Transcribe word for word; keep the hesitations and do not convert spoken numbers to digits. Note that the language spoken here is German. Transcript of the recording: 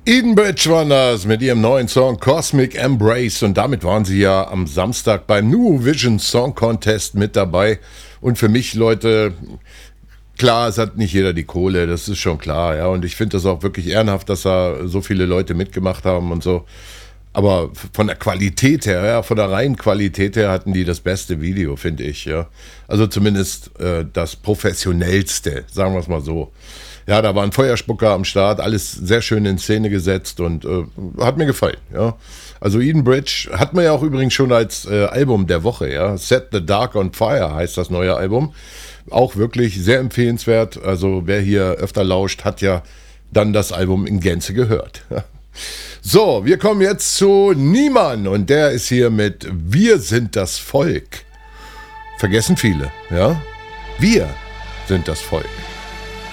Edenbridge waren das mit ihrem neuen Song Cosmic Embrace und damit waren sie ja am Samstag beim New Vision Song Contest mit dabei. Und für mich, Leute, klar, es hat nicht jeder die Kohle, das ist schon klar, ja. Und ich finde das auch wirklich ehrenhaft, dass da so viele Leute mitgemacht haben und so. Aber von der Qualität her, ja, von der reinen Qualität her hatten die das beste Video, finde ich, ja. Also zumindest äh, das professionellste, sagen wir es mal so. Ja, da war ein Feuerspucker am Start, alles sehr schön in Szene gesetzt und äh, hat mir gefallen, ja. Also Edenbridge hat man ja auch übrigens schon als äh, Album der Woche, ja. Set the Dark on Fire heißt das neue Album. Auch wirklich sehr empfehlenswert. Also wer hier öfter lauscht, hat ja dann das Album in Gänze gehört. So, wir kommen jetzt zu Niemann und der ist hier mit Wir sind das Volk. Vergessen viele, ja? Wir sind das Volk.